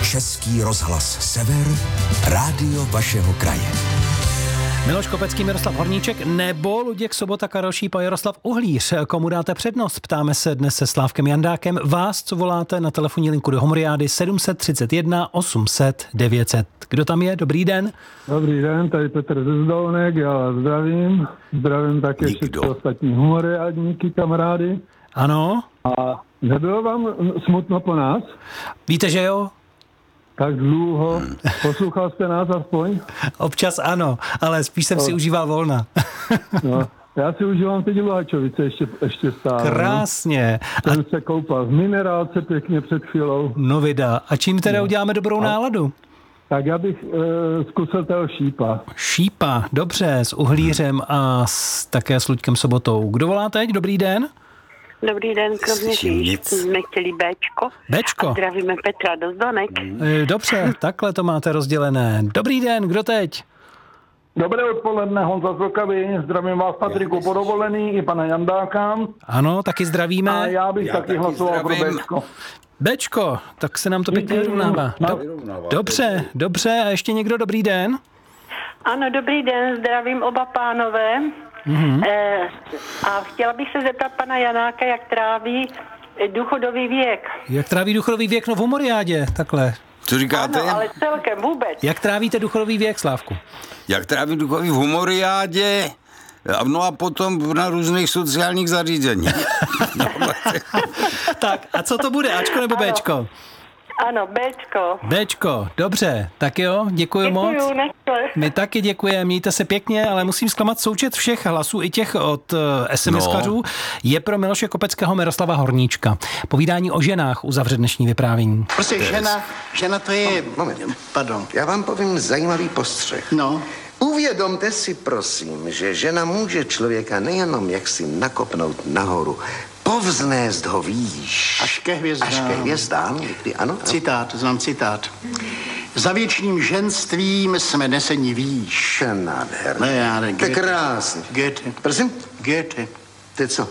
Český rozhlas Sever, rádio vašeho kraje. Miloš Kopecký, Miroslav Horníček nebo Luděk Sobota, Karel Šíp a Jaroslav Uhlíř. Komu dáte přednost? Ptáme se dnes se Slávkem Jandákem. Vás, co voláte na telefonní linku do Homoriády 731 800 900. Kdo tam je? Dobrý den. Dobrý den, tady Petr ze Zdolnek, já vás zdravím. Zdravím také všechny ostatní humoriádníky, kamarády. Ano. A nebylo vám smutno po nás? Víte, že jo? Tak dlouho. Poslouchal jste nás aspoň? Občas ano, ale spíš jsem si užíval volna. No, já si užívám teď Luhačovice ještě stále. Krásně. No. Jsem se koupal v minerálce pěkně před chvílou. No vida. A čím teda uděláme dobrou náladu? Tak já bych zkusil toho Šípa. Šípa, dobře, s Uhlířem a také s Luďkem Sobotou. Kdo volá teď? Dobrý den. Dobrý den, kromě jsme chtěli Béčko. Béčko. A zdravíme Petra do Zdonek. Dobře, takhle to máte rozdělené. Dobrý den, kdo teď? Dobré odpoledne, Honza z Vlkavy. Zdravím vás, Patriku, po dovolený i pana Jandáka. Ano, taky zdravíme. A já bych taky hlasoval pro Béčko. Béčko, tak se nám to pěkně vyrovnává. Dobře. A ještě někdo? Dobrý den? Ano, dobrý den, zdravím oba pánové. A chtěla bych se zeptat pana Janáka, jak tráví důchodový věk. Jak tráví důchodový věk? No v Homoriádě, takhle. Co říkáte? Ano, ale celkem vůbec. Jak trávíte důchodový věk, Slávku? Jak trávím důchodový v Homoriádě? No a potom na různých sociálních zařízeních. Tak, a co to bude? Ačko nebo Béčko? Ano, Béčko. Béčko, dobře. Tak jo, děkuji moc. My taky děkujeme, mějte se pěkně, ale musím zklamat součet všech hlasů, i těch od SMS-kařů. Je pro Miloše Kopeckého, Miroslava Horníčka. Povídání o ženách uzavře dnešní vyprávění. Prostě žena to je... Moment. Pardon. Já vám povím zajímavý postřeh. No. Uvědomte si, prosím, že žena může člověka nejenom jaksi nakopnout nahoru, povznést ho výš. Až ke hvězdám. Až ke hvězdám, někdy, ano. Znám citát. Za věčným ženstvím jsme neseni výš. Nádherný. To je krásný. Goethe. Prosím? Goethe. To je co?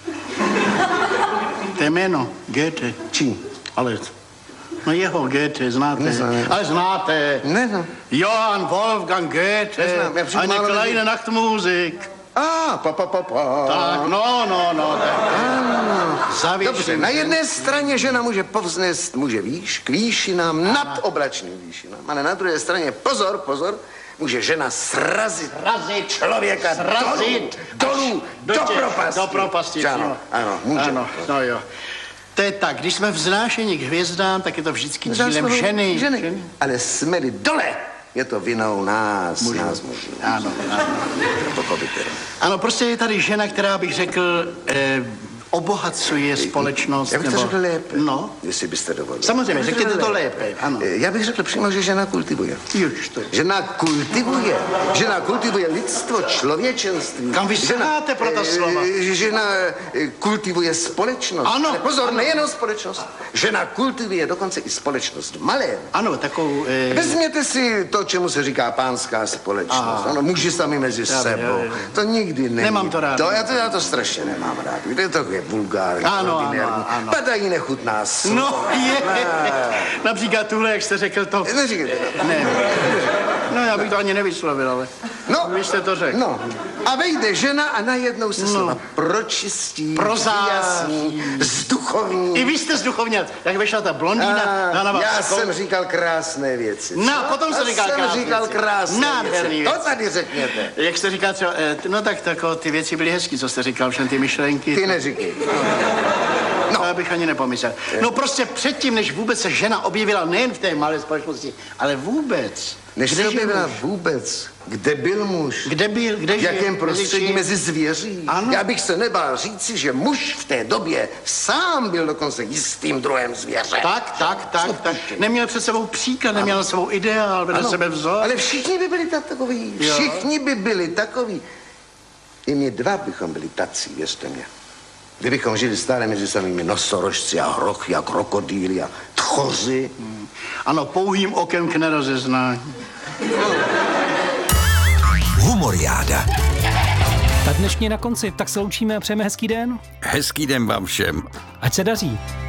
To je jméno. Goethe. Čí? Ale... No jeho Goethe, znáte. Neznám. Ale znáte. Neznám. Johann Wolfgang Goethe. Neznám. Eine kleine Nachtmusik. Tak, no. Dobře, na jedné straně žena může povznést muže výš, k výšinám, nad oblačným výšinám, ale na druhé straně, pozor, může žena srazit člověka dolů, do propasti. Ano, může. No jo. To je tak, když jsme vznášeni k hvězdám, tak je to vždycky dílem ženy. Ale jsme-li dole, je to vinou nás mužů. Ano. Ano, prostě je tady žena, která bych řekl, obohacuje společnost. Já bych to řekl lépe, no. Jestli byste dovolili. Samozřejmě, řekněte to lépe, ano. Já bych řekl přímo, že žena kultivuje. Žena kultivuje lidstvo, člověčenství. Kam vy saháte pro ta slova? Žena kultivuje společnost. Ano. Ale pozor, nejenom společnost. Žena kultivuje dokonce i společnost v malém. Ano, takovou... Vezměte si to, čemu se říká pánská společnost. Ano, muži sami mezi sebou. To nikdy není. Nemám to rád. Já to strašně nemám rád. Víte, to je vulgární, ano. Padají nechutná slova. No je. Například tuhle, jak jste řekl to. Neříkejte to. Ne. No, já bych to ani nevyslovil, ale vy jste to řekl. No. A vejde žena a najednou se slova pročistí, vyjasní, zduchovní. I vy jste zduchovněl. Jak vyšla ta blondýna, já jsem říkal krásné věci. No, potom jsem říkal krásné věci. To tady řekněte. Jak jste říkal třeba, no tak ty věci byly hezký, co jste říkal, všem ty myšlenky. Ty neříkej. No. To já bych ani nepomyslel. No prostě předtím, než vůbec se žena objevila nejen v té malé společnosti, ale vůbec. Než se objevila vůbec, kde byl muž? Kde v jakém prostředí mezi zvěří? Ano. Já bych se nebál říci, že muž v té době sám byl dokonce jistým druhem zvěře. Tak. Neměl před sebou příklad, neměl svou ideál, vedle sebe vzor. Ale všichni by byli takoví. Všichni by byli takoví. I my dva bychom byli tací, věřte mě. Kdybychom žili stále mezi samými nosorožci a hrochy a krokodýly a tchoři. Ano, pouhým okem k nerozeznání. Humoriáda. Tak dnešní na konci, tak se loučíme a přejeme hezký den. Hezký den vám všem. Ať se daří.